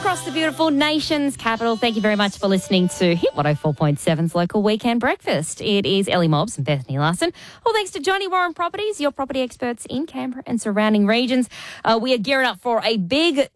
across the beautiful nation's capital. Thank you very much for listening to Hit 104.7's Local Weekend Breakfast. It is Ellie Mobbs and Bethany Larson. All thanks to Johnny Warren Properties, your property experts in Canberra and surrounding regions. We are gearing up for a big